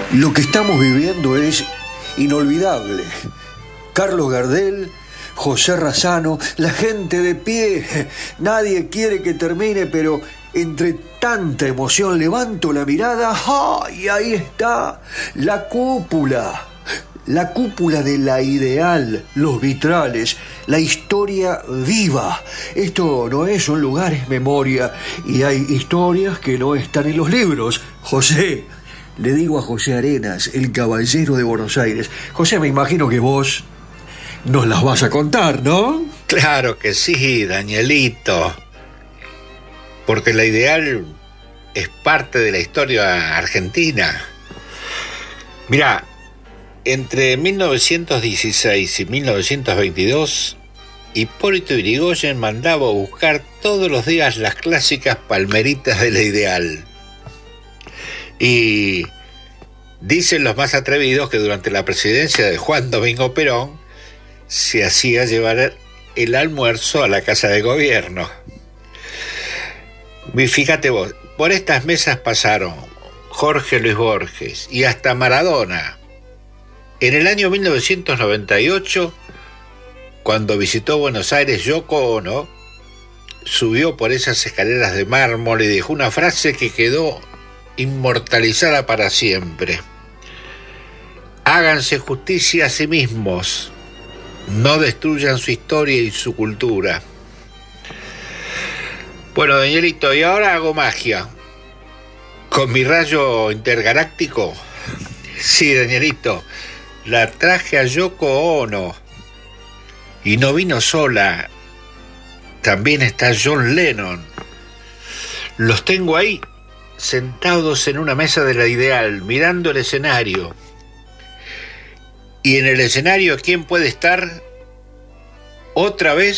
Lo que estamos viviendo es inolvidable. Carlos Gardel, José Razzano, la gente de pie. Nadie quiere que termine, pero entre tanta emoción levanto la mirada. ¡Ay! Ahí está la cúpula. La cúpula de la Ideal, los vitrales, la historia viva. Esto no es un lugar, es memoria. Y hay historias que no están en los libros. José, le digo a José Arenas, el caballero de Buenos Aires. José, me imagino que vos nos las vas a contar, ¿no? Claro que sí, Danielito. Porque la Ideal es parte de la historia argentina. Mirá, entre 1916 y 1922, Hipólito Yrigoyen mandaba a buscar todos los días las clásicas palmeritas de la Ideal. Y dicen los más atrevidos que durante la presidencia de Juan Domingo Perón se hacía llevar el almuerzo a la casa de gobierno. Fíjate vos, por estas mesas pasaron Jorge Luis Borges y hasta Maradona. En el año 1998, cuando visitó Buenos Aires Yoko Ono, subió por esas escaleras de mármol y dejó una frase que quedó inmortalizada para siempre. Háganse justicia a sí mismos, no destruyan su historia y su cultura. Bueno, Danielito, y ahora hago magia. Con mi rayo intergaláctico. Sí, Danielito, la traje a Yoko Ono. Y no vino sola. También está John Lennon. Los tengo ahí, sentados en una mesa de la Ideal, mirando el escenario. Y en el escenario, ¿quién puede estar? Otra vez